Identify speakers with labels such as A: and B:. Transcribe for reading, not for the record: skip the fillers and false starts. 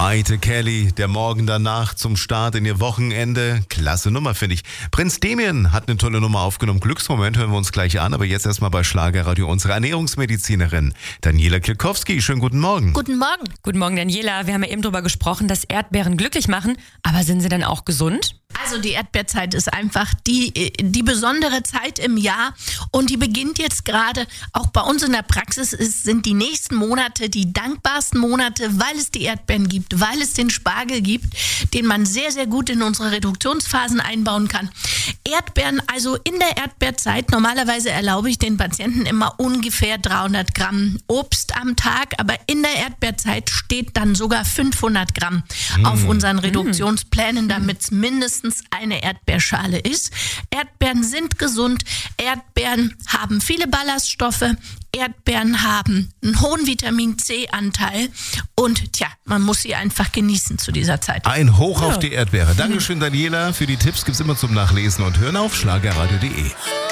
A: Maite Kelly, der Morgen danach zum Start in ihr Wochenende. Klasse Nummer, finde ich. Prinz Damien hat eine tolle Nummer aufgenommen. Glücksmoment hören wir uns gleich an, aber jetzt erstmal bei Schlagerradio unsere Ernährungsmedizinerin Daniela Kilkowski. Schönen guten Morgen.
B: Guten Morgen.
C: Guten Morgen, Daniela. Wir haben ja eben darüber gesprochen, dass Erdbeeren glücklich machen, aber sind sie dann auch gesund?
B: Also die Erdbeerzeit ist einfach die besondere Zeit im Jahr und die beginnt jetzt gerade. Auch bei uns in der Praxis sind die nächsten Monate die dankbarsten Monate, weil es die Erdbeeren gibt, weil es den Spargel gibt, den man sehr, sehr gut in unsere Reduktionsphasen einbauen kann. Erdbeeren, also in der Erdbeerzeit, normalerweise erlaube ich den Patienten immer ungefähr 300 Gramm Obst am Tag, aber in der Erdbeerzeit steht dann sogar 500 Gramm auf unseren Reduktionsplänen, damit es mindestens eine Erdbeerschale ist. Erdbeeren sind gesund, Erdbeeren haben viele Ballaststoffe, Erdbeeren haben einen hohen Vitamin-C-Anteil und man muss sie einfach genießen zu dieser Zeit.
A: Ein Hoch auf die Erdbeere. Dankeschön, Daniela. Für die Tipps gibt's immer zum Nachlesen und Hören auf schlagerradio.de.